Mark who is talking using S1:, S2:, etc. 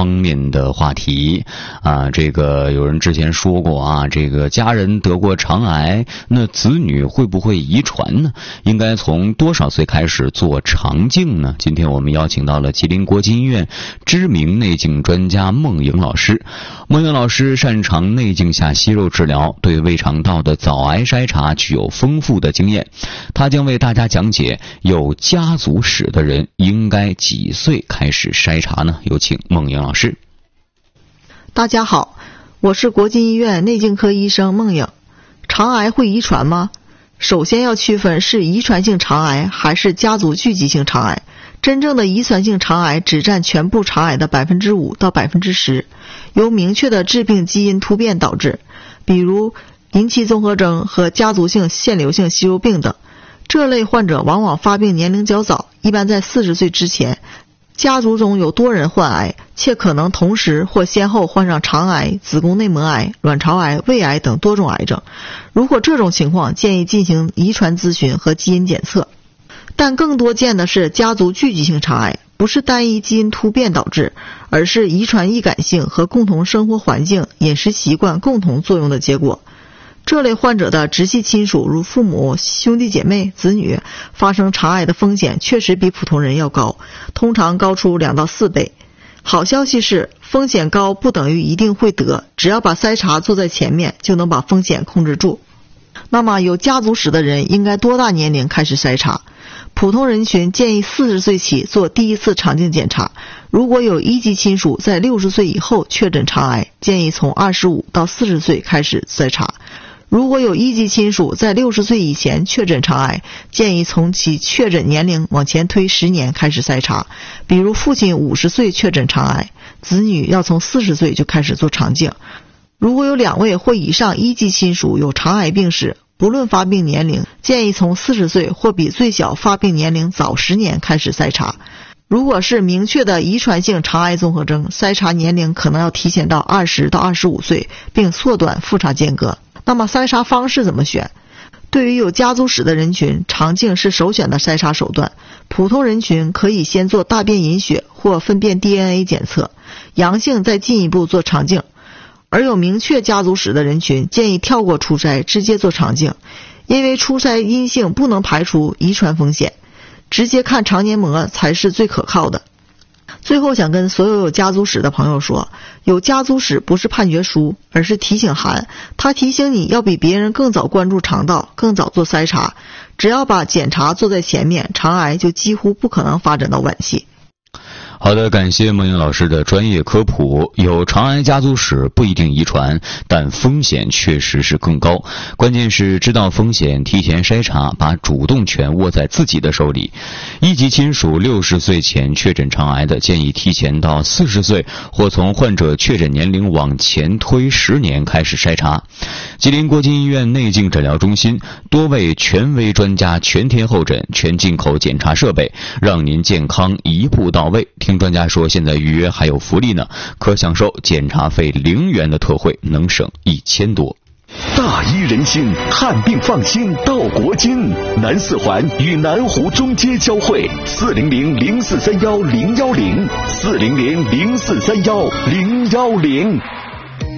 S1: 方面的话题啊。这个有人之前说过啊，这个家人得过肠癌，那子女会不会遗传呢？应该从多少岁开始做肠镜呢？今天我们邀请到了吉林国际医院知名内镜专家孟颖老师。孟颖老师擅长内镜下息肉治疗，对胃肠道的早癌筛查具有丰富的经验。他将为大家讲解有家族史的人应该几岁开始筛查呢？有请孟颖老师。
S2: 大家好，我是国际医院内镜科医生孟颖。肠癌会遗传吗？首先要区分是遗传性肠癌还是家族聚集性肠癌。真正的遗传性肠癌只占全部肠癌的 5% 到 10%， 由明确的致病基因突变导致，比如银期综合征和家族性腺瘤性息肉病等。这类患者往往发病年龄较早，一般在40岁之前，家族中有多人患癌，且可能同时或先后患上肠癌、子宫内膜癌、卵巢癌、胃癌等多种癌症。如果这种情况，建议进行遗传咨询和基因检测。但更多见的是家族聚集性肠癌，不是单一基因突变导致，而是遗传易感性和共同生活环境、饮食习惯共同作用的结果。这类患者的直系亲属如父母、兄弟姐妹、子女发生肠癌的风险确实比普通人要高，通常高出2到4倍。好消息是，风险高不等于一定会得，只要把筛查做在前面，就能把风险控制住。那么有家族史的人应该多大年龄开始筛查？普通人群建议40岁起做第一次肠镜检查，如果有一级亲属在60岁以后确诊肠癌，建议从25到40岁开始筛查。如果有一级亲属在60岁以前确诊肠癌，建议从其确诊年龄往前推10年开始筛查。比如父亲50岁确诊肠癌，子女要从40岁就开始做肠镜。如果有2位或以上一级亲属有肠癌病史，不论发病年龄，建议从40岁或比最小发病年龄早10年开始筛查。如果是明确的遗传性肠癌综合征，筛查年龄可能要提前到20到25岁，并缩短复查间隔。那么筛查方式怎么选？对于有家族史的人群，肠镜是首选的筛查手段。普通人群可以先做大便隐血或粪便 DNA 检测，阳性再进一步做肠镜。而有明确家族史的人群，建议跳过初筛，直接做肠镜，因为初筛阴性不能排除遗传风险，直接看肠黏膜才是最可靠的。最后想跟所有有家族史的朋友说，有家族史不是判决书，而是提醒函，它提醒你要比别人更早关注肠道，更早做筛查。只要把检查做在前面，肠癌就几乎不可能发展到晚期。
S1: 好的，感谢孟颖老师的专业科普。有肠癌家族史不一定遗传，但风险确实是更高。关键是知道风险，提前筛查，把主动权握在自己的手里。一级亲属60岁前确诊肠癌的，建议提前到40岁，或从患者确诊年龄往前推10年开始筛查。吉林国际医院内镜诊疗中心多位权威专家全天候诊、全进口检查设备，让您健康一步到位。听专家说，现在预约还有福利呢，可享受检查费0元的特惠，能省1000多。
S3: 大医人心，看病放心到国金。南四环与南湖中街交汇，400-0431-010，400-0431-010。